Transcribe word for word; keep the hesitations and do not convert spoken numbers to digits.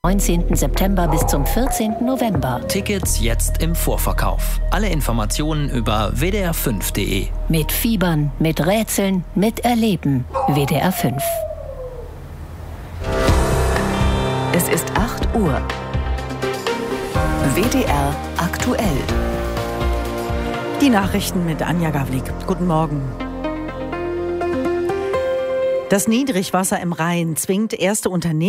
neunzehnten September bis zum vierzehnten November. Tickets jetzt im Vorverkauf. Alle Informationen über w d r fünf punkt d e. Mit Fiebern, mit Rätseln, mit Erleben. W D R fünf. Es ist acht Uhr. W D R aktuell. Die Nachrichten mit Anja Gawlik. Guten Morgen. Das Niedrigwasser im Rhein zwingt erste Unternehmen